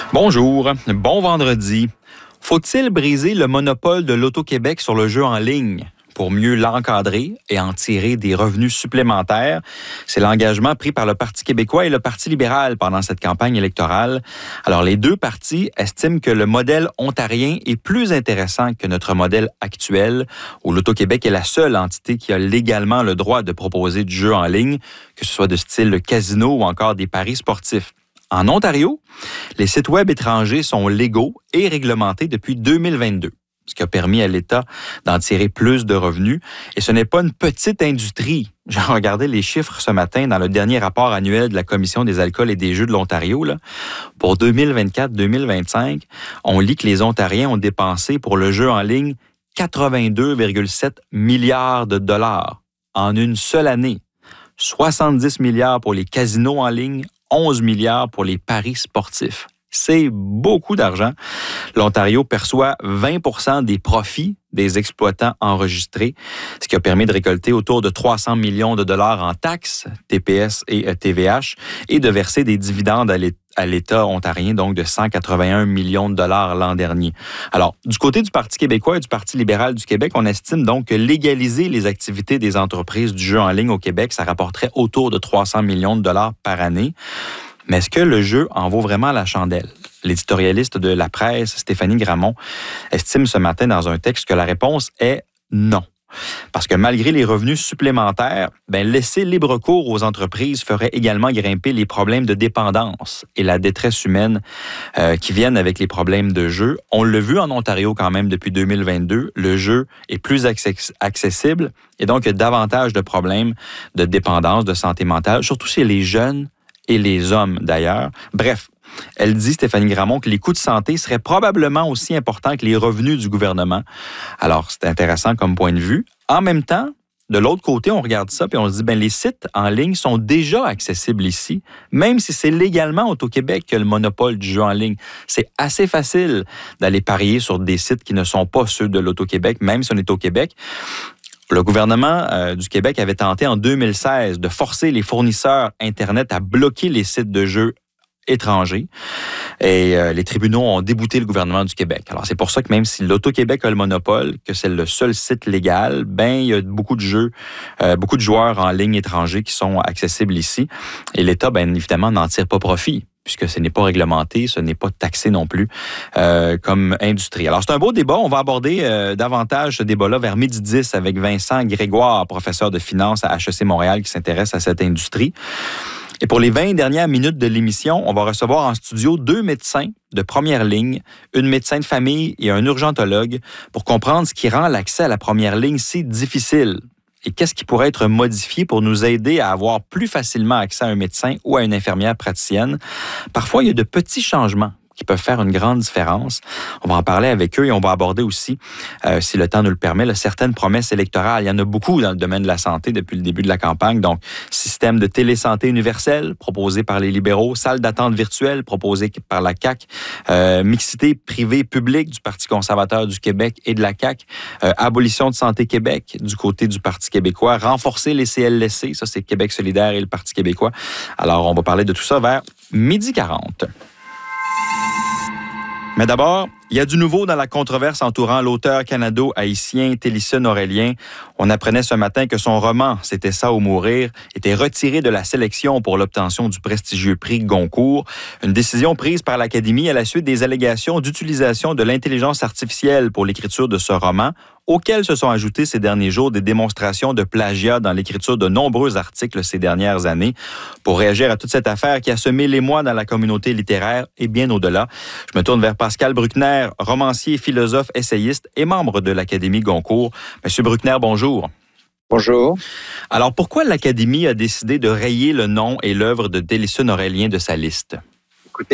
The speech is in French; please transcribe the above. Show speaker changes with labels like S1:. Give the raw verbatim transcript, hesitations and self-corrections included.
S1: Bonjour, bon vendredi. Faut-il briser le monopole de l'Auto-Québec sur le jeu en ligne pour mieux l'encadrer et en tirer des revenus supplémentaires? C'est l'engagement pris par le Parti québécois et le Parti libéral pendant cette campagne électorale. Alors, les deux partis estiment que le modèle ontarien est plus intéressant que notre modèle actuel, où l'Auto-Québec est la seule entité qui a légalement le droit de proposer du jeu en ligne, que ce soit de style casino ou encore des paris sportifs. En Ontario, les sites web étrangers sont légaux et réglementés depuis deux mille vingt-deux, ce qui a permis à l'État d'en tirer plus de revenus. Et ce n'est pas une petite industrie. J'ai regardé les chiffres ce matin dans le dernier rapport annuel de la Commission des alcools et des jeux de l'Ontario. Là. Pour deux mille vingt-quatre deux mille vingt-cinq, on lit que les Ontariens ont dépensé pour le jeu en ligne quatre-vingt-deux virgule sept milliards de dollars en une seule année. soixante-dix milliards pour les casinos en ligne, onze milliards pour les paris sportifs. C'est beaucoup d'argent. L'Ontario perçoit vingt pour cent des profits des exploitants enregistrés, ce qui a permis de récolter autour de trois cents millions de dollars en taxes, T P S et T V H, et de verser des dividendes à l'État ontarien, donc de cent quatre-vingt-un millions de dollars l'an dernier. Alors, du côté du Parti québécois et du Parti libéral du Québec, on estime donc que légaliser les activités des entreprises du jeu en ligne au Québec, ça rapporterait autour de trois cents millions de dollars par année. Mais est-ce que le jeu en vaut vraiment la chandelle? L'éditorialiste de La Presse, Stéphanie Gramont, estime ce matin dans un texte que la réponse est non. Parce que malgré les revenus supplémentaires, ben, laisser libre cours aux entreprises ferait également grimper les problèmes de dépendance et la détresse humaine euh, qui viennent avec les problèmes de jeu. On l'a vu en Ontario quand même depuis deux mille vingt-deux, le jeu est plus access- accessible et donc il y a davantage de problèmes de dépendance, de santé mentale, surtout chez les jeunes et les hommes d'ailleurs. Bref, elle dit, Stéphanie Gramont, que les coûts de santé seraient probablement aussi importants que les revenus du gouvernement. Alors, c'est intéressant comme point de vue. En même temps, de l'autre côté, on regarde ça et on se dit, ben les sites en ligne sont déjà accessibles ici, même si c'est légalement Auto-Québec que le monopole du jeu en ligne. C'est assez facile d'aller parier sur des sites qui ne sont pas ceux de l'Auto-Québec, même si on est au Québec. Le gouvernement euh, du Québec avait tenté en deux mille seize de forcer les fournisseurs Internet à bloquer les sites de jeux étrangers. Et euh, les tribunaux ont débouté le gouvernement du Québec. Alors, c'est pour ça que même si l'Auto-Québec a le monopole, que c'est le seul site légal, ben il y a beaucoup de jeux, euh, beaucoup de joueurs en ligne étrangers qui sont accessibles ici. Et l'État, bien évidemment, n'en tire pas profit, puisque ce n'est pas réglementé, ce n'est pas taxé non plus euh, comme industrie. Alors, c'est un beau débat. On va aborder euh, davantage ce débat-là vers midi dix avec Vincent Grégoire, professeur de finance à H E C Montréal, qui s'intéresse à cette industrie. Et pour les vingt dernières minutes de l'émission, on va recevoir en studio deux médecins de première ligne, une médecin de famille et un urgentologue, pour comprendre ce qui rend l'accès à la première ligne si difficile. Et qu'est-ce qui pourrait être modifié pour nous aider à avoir plus facilement accès à un médecin ou à une infirmière praticienne? Parfois, il y a de petits changements qui peuvent faire une grande différence. On va en parler avec eux et on va aborder aussi, euh, si le temps nous le permet, là, certaines promesses électorales. Il y en a beaucoup dans le domaine de la santé depuis le début de la campagne. Donc, système de télésanté universel proposé par les libéraux, salle d'attente virtuelle proposée par la C A Q, euh, mixité privée-publique du Parti conservateur du Québec et de la C A Q, euh, abolition de Santé Québec du côté du Parti québécois, renforcer les C L S C, ça c'est Québec solidaire et le Parti québécois. Alors, on va parler de tout ça vers midi quarante. Mais d'abord, il y a du nouveau dans la controverse entourant l'auteur canado-haïtien Télisson Aurélien. On apprenait ce matin que son roman « C'était ça ou mourir » était retiré de la sélection pour l'obtention du prestigieux prix Goncourt. Une décision prise par l'Académie à la suite des allégations d'utilisation de l'intelligence artificielle pour l'écriture de ce roman, auxquels se sont ajoutées ces derniers jours des démonstrations de plagiat dans l'écriture de nombreux articles ces dernières années. Pour réagir à toute cette affaire qui a semé l'émoi dans la communauté littéraire et bien au-delà, je me tourne vers Pascal Bruckner, romancier, philosophe, essayiste et membre de l'Académie Goncourt. Monsieur Bruckner, bonjour.
S2: Bonjour.
S1: Alors, pourquoi l'Académie a décidé de rayer le nom et l'œuvre de Télisson Aurélien de sa liste?